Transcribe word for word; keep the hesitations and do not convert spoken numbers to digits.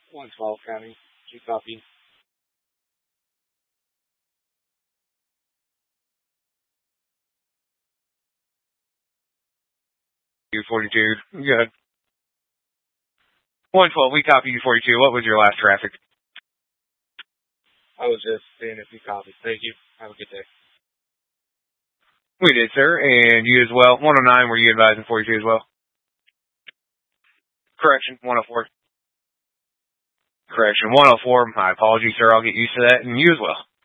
one twelve County. You copy. U forty-two. Good. one twelve, we copy U forty-two. What was your last traffic? I was just seeing if you copied. Thank you. Have a good day. We did, sir, and you as well. one oh nine, were you advising forty-two as well? Correction, one oh four. Correction, one oh four. My apologies, sir. I'll get used to that, and you as well.